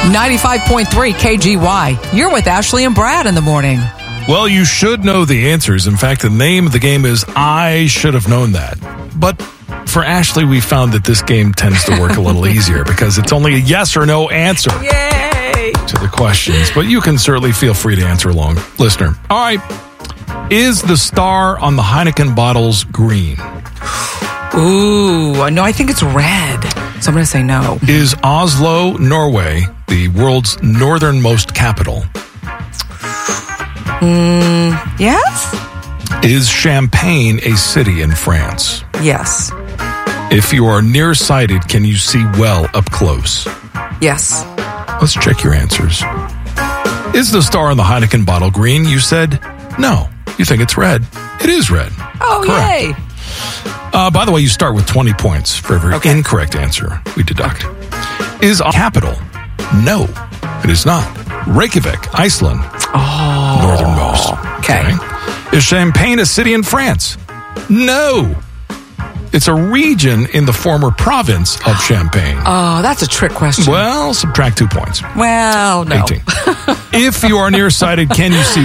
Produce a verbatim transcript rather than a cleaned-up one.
ninety-five point three K G Y. You're with Ashley and Brad in the morning. Well, you should know the answers. In fact, the name of the game is I Should Have Known That. But for Ashley, we found that this game tends to work a little easier because it's only a yes or no answer Yay! to the questions. But you can certainly feel free to answer along, listener. All right. Is the star on the Heineken bottles green? Ooh, no, I think it's red. So I'm going to say no. Is Oslo, Norway, the world's northernmost capital? Mm, yes? Is Champagne a city in France? Yes. If you are nearsighted, can you see well up close? Yes. Let's check your answers. Is the star on the Heineken bottle green? You said no. You think it's red. It is red. Oh, correct. Yay. Uh, by the way, you start with twenty points for every Okay. incorrect answer we deduct. Is a capital? No, it is not. Reykjavik, Iceland. Oh. Northernmost. Okay. Is Champagne a city in France? No. It's a region in the former province of Champagne. Oh, that's a trick question. Well, subtract two points. Well, no. eighteen. If you are nearsighted, can you see